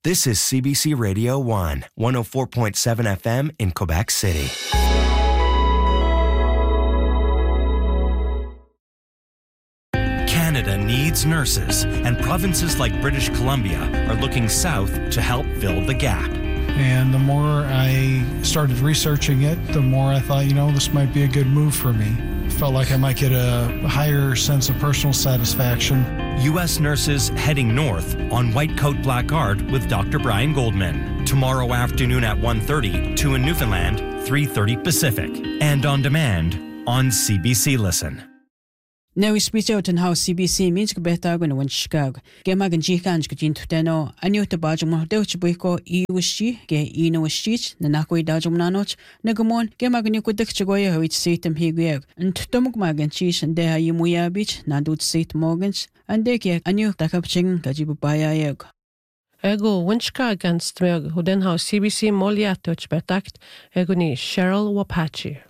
This is CBC Radio 1, 104.7 FM in Quebec City. Canada needs nurses, and provinces like British Columbia are looking south to help fill the gap. And the more I started researching it, the more I thought, this might be a good move for me. Felt like I might get a higher sense of personal satisfaction. U.S. nurses heading north on White Coat Black Art with Dr. Brian Goldman. Tomorrow afternoon at 1:30, 2 in Newfoundland, 3:30 Pacific. And on demand on CBC Listen. Now we speak out on how CBC means to better when one Chicago. Gemagan Jikans Gajin Tutano, a new to Bajum Deutsche Buiko, Iwishi, Ge Ino Stich, Nanakoi Dajum Nanot, Nagamon, Gemagan Yukudik Chagoya, which seat him Higueg, and Tomuk Magan Cheese and Deha Yimuya Beach, Nadut Seat Morgans, and Deke, a new Takapching, Gajibubaya Yeg. Ego Winchka against Meg, who then how CBC Molia touch betakt, Egoni Cheryl Wapachi.